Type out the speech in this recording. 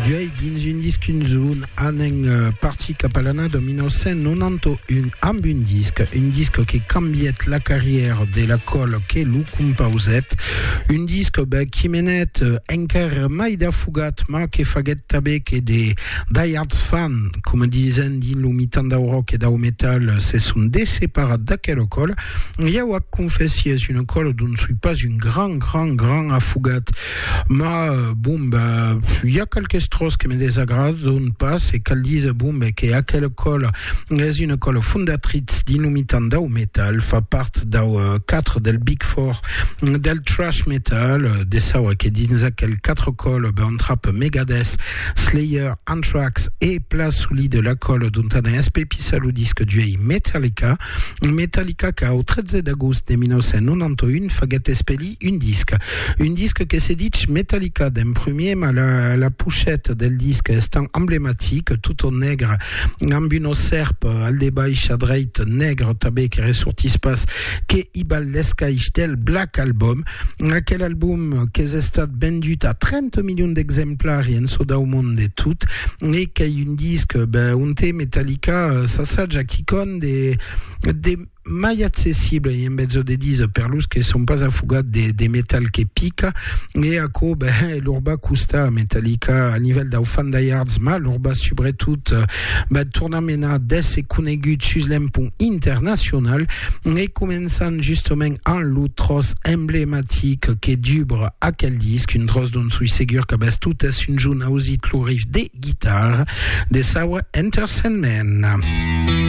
Duei dins un disc un zone en parti capalana de 1991 amb un disque qui cambiet la carrière de la colle que lu compauset, un disque qui menet enker mai da fugat ma que faget tabe que de die-hard fan, comme disaient din lo mitan da rock et da metal, se sont déséparats d'aquelle colle. Ja wa confessies une colle dont suis pas une grand affugat, ma y a quelques stros qui me désagradent, on passe et qu'elle dise que à quelle colle est une colle fondatrice d'inumitanda au metal, fa part da 4 del Big Four del trash metal, de ça qui disent à quelle 4 colles on trappe Megadeth, Slayer, Anthrax et place sous lit de la colle dont on a SP pisal au disque du Metallica qui au 13 d'agosto de 1991 faget espeli un disque que s'est dit Metallica d'un premier, mais la pochette del disque étant emblématique, tout en nègre, ambuno serp, aldebay chadreit nègre tabé qui ressortit passe, que ibal l'escaïch del Black Album, quel album qui est estat vendut à 30 millions d'exemplaires et en soda au monde de tout, et qui a un disque, unte Metallica, ça s'adja qui con des mai accessible in mezzo de 10 perlus che sono pas affugati de metal che pica e a co l'urba custa Metallica a livello da fan da yards ma l'urba soprattutto tornamena des e conegut sus l'empont international e començant justement en l'utros emblématique che dubre a quel disque une trosse don sui segur que tout es une joune ausit l'orif de guitare de Sour Entertainment.